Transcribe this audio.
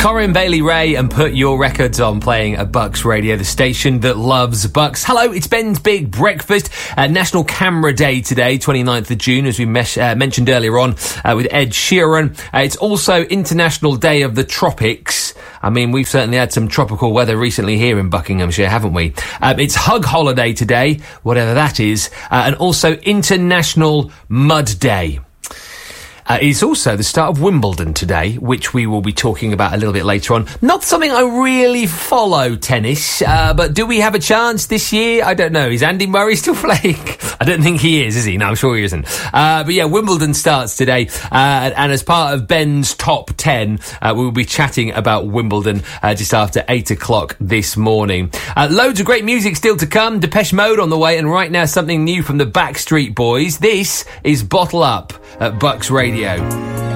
Corinne Bailey Ray and Put Your Records On, playing at Bucks Radio, the station that loves Bucks. Hello, it's Ben's Big Breakfast. National Camera Day today, 29th of June, as we mentioned earlier on with Ed Sheeran. It's also International Day of the Tropics. I mean, we've certainly had some tropical weather recently here in Buckinghamshire, haven't we? It's Hug Holiday today, whatever that is, and also International Mud Day. It's also the start of Wimbledon today, which we will be talking about a little bit later on. Not something I really follow, tennis, but do we have a chance this year? I don't know. Is Andy Murray still playing? I don't think he is he? No, I'm sure he isn't. But yeah, Wimbledon starts today, and as part of Ben's Top 10, we will be chatting about Wimbledon just after 8 o'clock this morning. Loads of great music still to come. Depeche Mode on the way, and right now something new from the Backstreet Boys. This is Bottle Up at Bucks Radio.